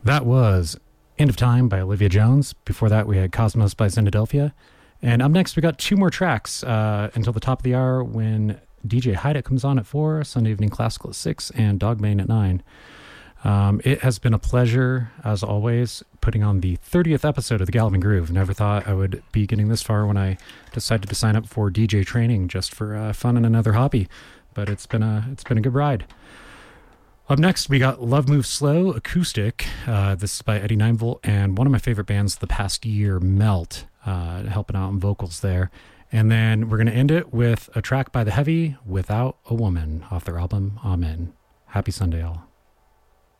That was End of Time by Olivia Jones. Before that, we had Cosmos by Zendadelphia. And up next, we got two more tracks until the top of the hour when DJ Hyde comes on at 4, Sunday Evening Classical at 6, and Dogmane at 9. It has been a pleasure, as always, putting on the 30th episode of the Galvin Groove. Never thought I would be getting this far when I decided to sign up for DJ training just for fun and another hobby. But it's been a good ride. Up next, we got Love Moves Slow, acoustic. This is by Eddie Ninevolt and one of my favorite bands of the past year, Melt, helping out on vocals there. And then we're going to end it with a track by The Heavy, Without a Woman, off their album Amen. Happy Sunday, all.